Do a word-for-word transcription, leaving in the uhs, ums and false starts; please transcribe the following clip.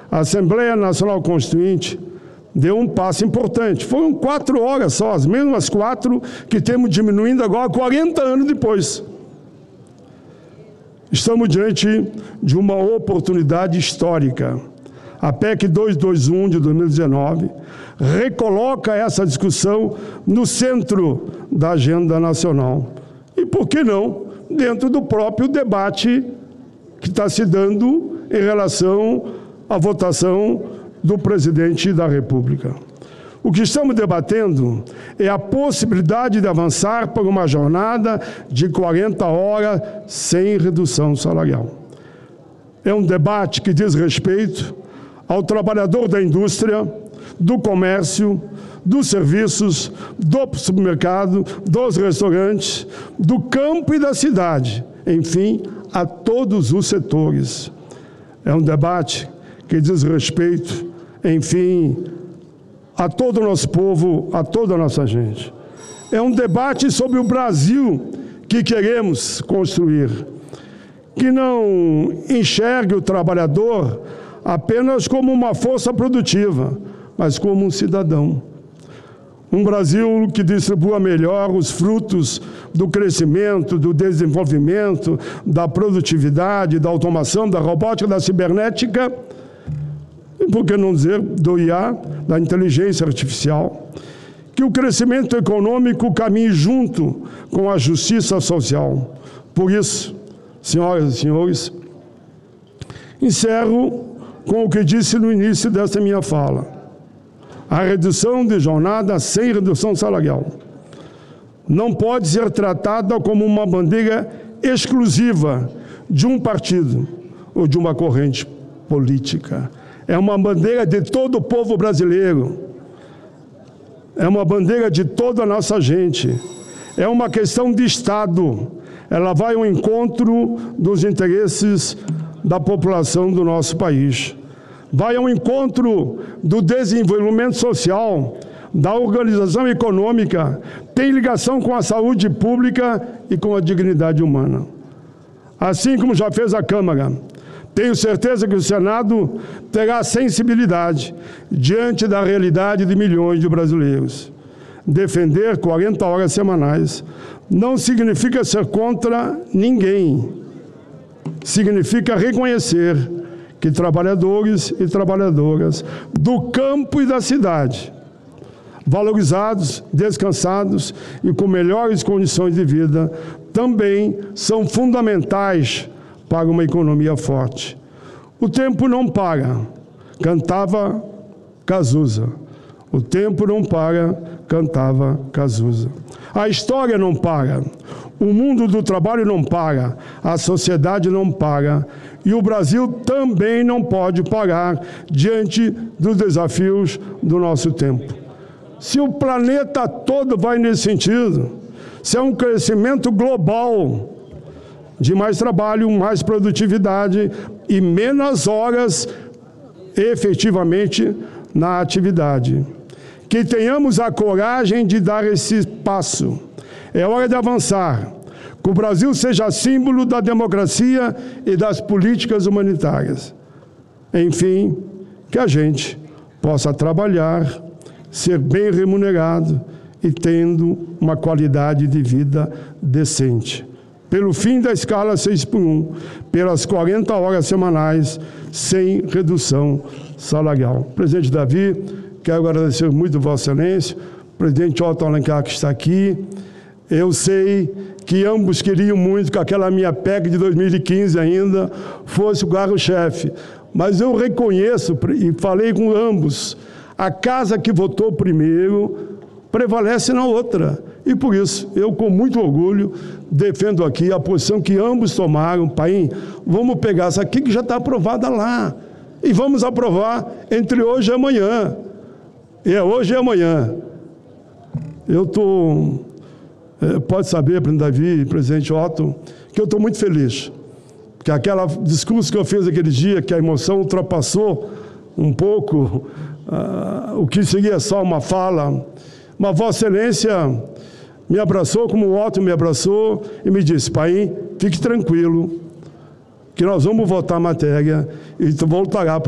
A Assembleia Nacional Constituinte deu um passo importante. Foram quatro horas só, as mesmas quatro que temos diminuindo agora, quarenta anos depois. Estamos diante de uma oportunidade histórica. A P E C duzentos e vinte e um de dois mil e dezenove recoloca essa discussão no centro da agenda nacional. E por que não, dentro do próprio debate que está se dando em relação à votação do presidente da República. O que estamos debatendo é a possibilidade de avançar por uma jornada de quarenta horas sem redução salarial. É um debate que diz respeito ao trabalhador da indústria, do comércio, dos serviços, do supermercado, dos restaurantes, do campo e da cidade, enfim, a todos os setores. É um debate que diz respeito, enfim, a todo o nosso povo, a toda a nossa gente. É um debate sobre o Brasil que queremos construir, que não enxergue o trabalhador apenas como uma força produtiva, mas como um cidadão. Um Brasil que distribua melhor os frutos do crescimento, do desenvolvimento, da produtividade, da automação, da robótica, da cibernética, e por que não dizer do I A, da inteligência artificial, que o crescimento econômico caminhe junto com a justiça social. Por isso, senhoras e senhores, encerro com o que disse no início dessa minha fala. A redução de jornada sem redução salarial não pode ser tratada como uma bandeira exclusiva de um partido ou de uma corrente política. É uma bandeira de todo o povo brasileiro. É uma bandeira de toda a nossa gente. É uma questão de Estado. Ela vai ao encontro dos interesses da população do nosso país. Vai ao encontro do desenvolvimento social, da organização econômica, tem ligação com a saúde pública e com a dignidade humana. Assim como já fez a Câmara, tenho certeza que o Senado terá sensibilidade diante da realidade de milhões de brasileiros. Defender quarenta horas semanais não significa ser contra ninguém. Significa reconhecer que trabalhadores e trabalhadoras do campo e da cidade, valorizados, descansados e com melhores condições de vida, também são fundamentais para uma economia forte. O tempo não para, cantava Cazuza. O tempo não para, cantava Cazuza. A história não para, o mundo do trabalho não para, a sociedade não para, e o Brasil também não pode parar diante dos desafios do nosso tempo. Se o planeta todo vai nesse sentido, se é um crescimento global de mais trabalho, mais produtividade e menos horas efetivamente na atividade. Que tenhamos a coragem de dar esse passo. É hora de avançar. Que o Brasil seja símbolo da democracia e das políticas humanitárias. Enfim, que a gente possa trabalhar, ser bem remunerado e tendo uma qualidade de vida decente. Pelo fim da escala seis por um, pelas quarenta horas semanais, sem redução salarial. Presidente Davi, quero agradecer muito Vossa Excelência, presidente Otto Alencar, que está aqui. Eu sei que ambos queriam muito que aquela minha P E C de dois mil e quinze ainda fosse o carro-chefe. Mas eu reconheço, e falei com ambos, a casa que votou primeiro prevalece na outra. E por isso, eu com muito orgulho defendo aqui a posição que ambos tomaram. Paim, vamos pegar essa aqui que já está aprovada lá. E vamos aprovar entre hoje e amanhã. E é hoje e amanhã. Eu estou... É, pode saber, presidente Davi, presidente Otto, que eu estou muito feliz. Que aquele discurso que eu fiz aquele dia, que a emoção ultrapassou um pouco uh, o que seria só uma fala, mas Vossa Excelência me abraçou como o Otto me abraçou e me disse: Paim, fique tranquilo, que nós vamos votar a matéria e voltará